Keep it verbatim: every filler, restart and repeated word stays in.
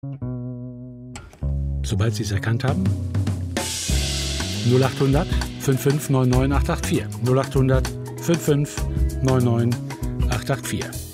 Sobald Sie es erkannt haben, null acht hundert fünf fünf neun neun acht acht vier. null acht hundert fünf fünf neun neun acht acht vier.